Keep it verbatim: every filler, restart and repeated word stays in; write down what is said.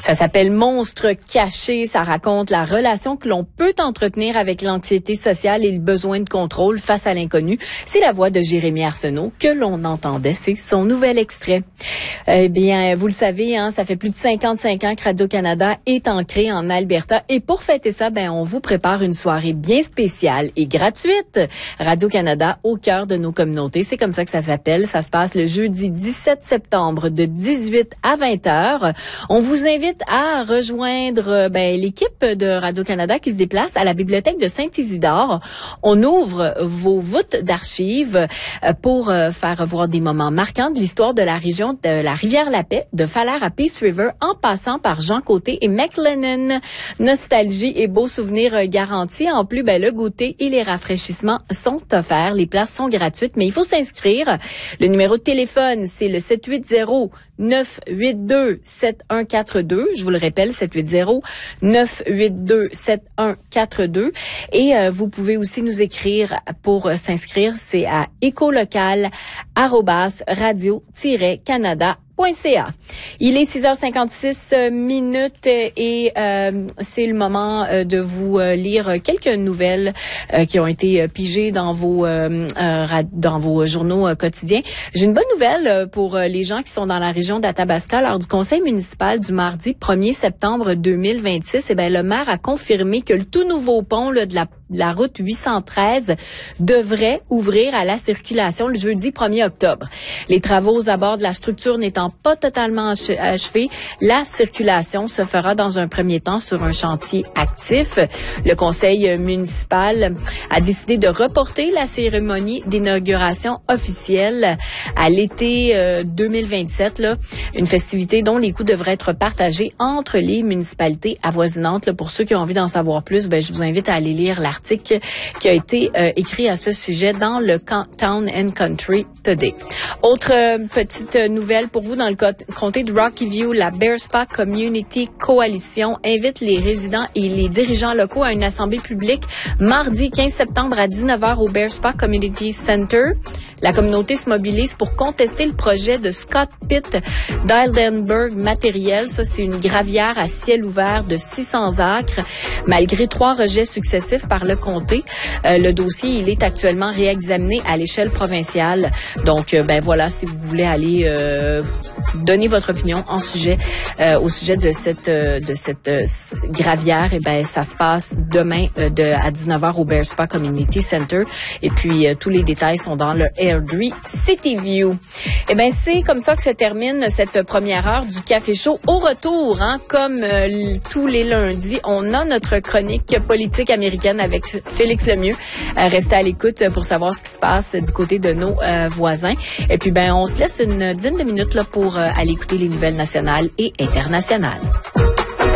Ça s'appelle Monstre caché. Ça raconte la relation que l'on peut entretenir avec l'anxiété sociale et le besoin de contrôle face à l'inconnu. C'est la voix de Jérémy Arsenault que l'on entendait. C'est son nouvel extrait. Eh bien, vous le savez, hein, ça fait plus de cinquante-cinq ans que Radio-Canada est ancré en Alberta. Et pour fêter ça, ben, on vous prépare une soirée bien spéciale et gratuite. Radio-Canada au cœur de nos communautés. C'est comme ça que ça s'appelle. Ça se passe le jeudi dix-sept septembre de dix-huit à vingt heures. On vous invite à rejoindre ben, l'équipe de Radio-Canada qui se déplace à la bibliothèque de Saint-Isidore. On ouvre vos voûtes d'archives pour faire voir des moments marquants de l'histoire de la région de la Rivière-la-Paix, de Falaire à Peace River, en passant par Jean Côté et McLennan. Nostalgie et beaux souvenirs garantis. En plus, ben, le goûter et les rafraîchissements sont offerts. Les places sont gratuites, mais il faut s'inscrire. Le numéro de téléphone, c'est le sept huit zéro neuf huit deux sept un quatre deux. Je vous le rappelle, sept huit zéro neuf huit deux sept un quatre deux. Et euh, vous pouvez aussi nous écrire pour euh, s'inscrire. C'est à écolocal arobase radio tiret canada point c a. Il est six heures cinquante-six minutes et euh, c'est le moment euh, de vous euh, lire quelques nouvelles euh, qui ont été euh, pigées dans vos euh, euh, dans vos journaux euh, quotidiens. J'ai une bonne nouvelle euh, pour euh, les gens qui sont dans la région d'Athabasca. Lors du conseil municipal du mardi premier septembre deux mille vingt-six, eh ben le maire a confirmé que le tout nouveau pont là, de la la route huit cent treize devrait ouvrir à la circulation le jeudi premier octobre. Les travaux aux abords de la structure n'étant pas totalement achevés, la circulation se fera dans un premier temps sur un chantier actif. Le conseil municipal a décidé de reporter la cérémonie d'inauguration officielle à l'été euh, deux mille vingt-sept, là, une festivité dont les coûts devraient être partagés entre les municipalités avoisinantes. Là, pour ceux qui ont envie d'en savoir plus, ben, je vous invite à aller lire l'article qui a été euh, écrit à ce sujet dans le Town and Country Today. Autre euh, petite nouvelle pour vous dans le comté de Rocky View, la Bearspaw Community Coalition invite les résidents et les dirigeants locaux à une assemblée publique mardi quinze septembre à dix-neuf heures au Bearspaw Community Center. La communauté se mobilise pour contester le projet de Scott Pitt d'Heidelberg Matériel. Ça, c'est une gravière à ciel ouvert de six cents acres. Malgré trois rejets successifs par le comté, euh, le dossier, il est actuellement réexaminé à l'échelle provinciale. Donc, euh, ben voilà, si vous voulez aller euh, donner votre opinion en sujet, euh, au sujet de cette euh, de cette euh, gravière, et ben ça se passe demain euh, de à dix-neuf heures au Bearspaw Community Center. Et puis, euh, tous les détails sont dans le Airdrie City View. Eh ben c'est comme ça que se termine cette première heure du Café Chaud. Au retour, hein, comme euh, tous les lundis, on a notre chronique politique américaine avec Félix Lemieux. Euh, restez à l'écoute pour savoir ce qui se passe du côté de nos euh, voisins. Et puis ben on se laisse une dizaine de minutes là pour euh, aller écouter les nouvelles nationales et internationales.